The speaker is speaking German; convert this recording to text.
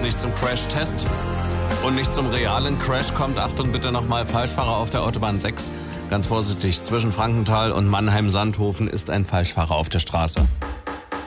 nicht zum Crash-Test und nicht zum realen Crash kommt, Achtung bitte nochmal, Falschfahrer auf der Autobahn 6. Ganz vorsichtig, zwischen Frankenthal und Mannheim-Sandhofen ist ein Falschfahrer auf der Straße.